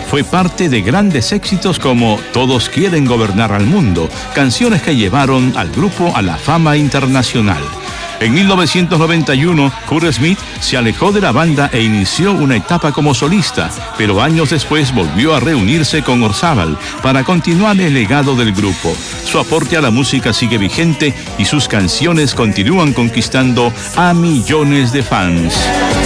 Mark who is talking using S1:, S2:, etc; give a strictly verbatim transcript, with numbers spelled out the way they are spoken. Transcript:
S1: fue parte de grandes éxitos como Todos quieren gobernar al mundo, canciones que llevaron al grupo a la fama internacional. En mil novecientos noventa y uno, Kurt Smith se alejó de la banda e inició una etapa como solista, pero años después volvió a reunirse con Orzabal para continuar el legado del grupo. Su aporte a la música sigue vigente y sus canciones continúan conquistando a millones de fans.